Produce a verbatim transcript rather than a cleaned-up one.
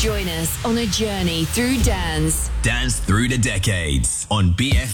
Join us on a journey through dance. Dance through the decades on B F